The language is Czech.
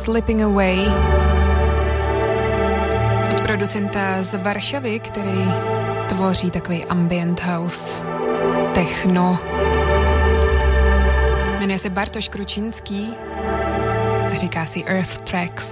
Slipping Away od producenta z Varšavy, který tvoří takový ambient house, techno. Jmenuje se Bartoš Kručínský, říká si Earth Tracks.